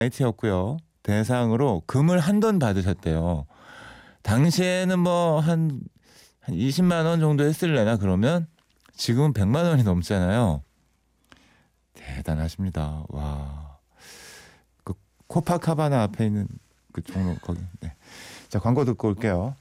나이트였고요. 대상으로 금을 한 돈 받으셨대요. 당시에는 뭐 한 20만 원 정도 했을래나 그러면 지금은 100만 원이 넘잖아요. 대단하십니다. 와. 그 코파카바나 앞에 있는 그 종로 거기. 네. 자, 광고 듣고 올게요.